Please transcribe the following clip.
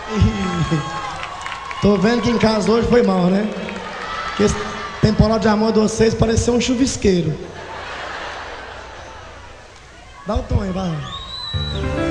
Tô vendo que em casa hoje foi mal, né? Que esse temporal de amor de vocês pareceu um chuvisqueiro. Dá o tom aí, vai.